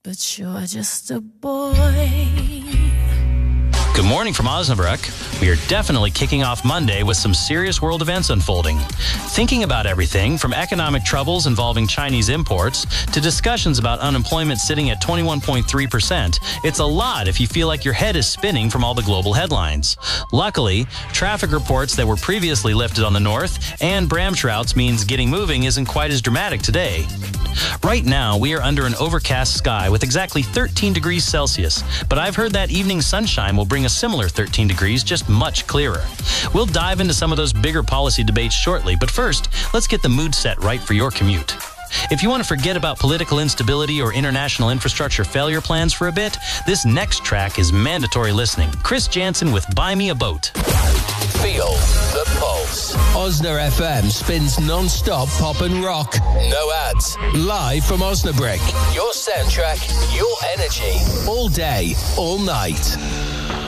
but you're just a boy. Good morning from Osnabrück. We are definitely kicking off Monday with some serious world events unfolding. Thinking about everything from economic troubles involving Chinese imports to discussions about unemployment sitting at 21.3%, it's a lot if you feel like your head is spinning from all the global headlines. Luckily, traffic reports that were previously lifted on the north and Bramschrouts means getting moving isn't quite as dramatic today. Right now, we are under an overcast sky with exactly 13 degrees Celsius, but I've heard that evening sunshine will bring a similar 13 degrees, just much clearer. We'll dive into some of those bigger policy debates shortly, but first, let's get the mood set right for your commute. If you want to forget about political instability or international infrastructure failure plans for a bit, this next track is mandatory listening. Chris Jansen with Buy Me a Boat. Feel the pulse. Osna FM spins non-stop pop and rock. No ads. Live from Osnabrück. Your soundtrack, your energy. All day, all night.